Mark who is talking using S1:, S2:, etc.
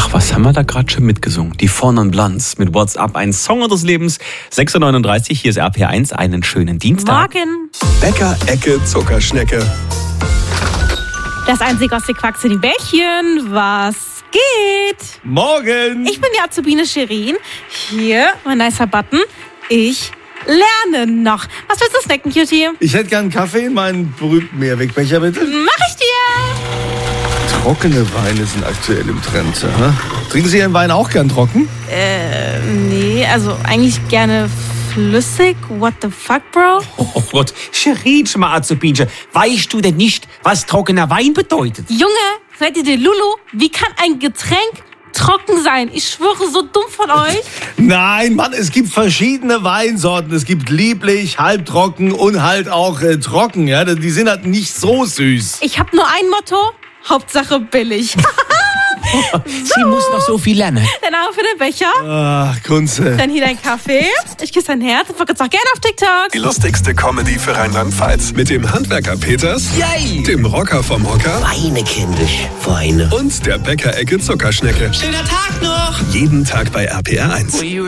S1: Ach, was haben wir da gerade schon mitgesungen? Die Four Non Blondes mit What's Up, ein Song des Lebens. 6.39 Uhr, hier ist RPR1, einen schönen Dienstag.
S2: Morgen.
S3: Bäcker, Ecke, Zuckerschnecke.
S2: Das einzig aus der Quackse, die Bällchen. Was geht?
S1: Morgen!
S2: Ich bin die Azubine Shirin. Hier, mein nicer Button. Ich lerne noch. Was willst du snacken, Cutie?
S4: Ich hätte gern einen Kaffee in meinen berühmten Mehrwegbecher, bitte.
S2: Mach ich dir.
S4: Trockene Weine sind aktuell im Trend. Ja? Trinken Sie Ihren Wein auch gern trocken?
S2: Nee, also eigentlich gerne flüssig. What the fuck, Bro?
S5: Oh Gott, Shirin, mal Azubinchen, weißt du denn nicht, was trockener Wein bedeutet?
S2: Junge, seid ihr der Lulu? Wie kann ein Getränk trocken sein? Ich schwöre, so dumm von euch.
S4: Nein, Mann, es gibt verschiedene Weinsorten. Es gibt lieblich, halbtrocken und halt auch trocken. Ja? Die sind halt nicht so süß.
S2: Ich habe nur ein Motto. Hauptsache billig.
S5: Sie muss noch so viel lernen.
S2: Dann auch für den Becher.
S4: Ach, Kunze.
S2: Dann hier dein Kaffee. Ich küsse dein Herz und verkürze auch gerne auf TikTok.
S3: Die lustigste Comedy für Rheinland-Pfalz. Mit dem Handwerker Peters,
S5: Yay!
S3: dem Rocker vom Hocker
S6: Weine, kindisch, Weine.
S3: und der Bäcker-Ecke Zuckerschnecke.
S5: Schöner Tag noch!
S3: Jeden Tag bei RPR1.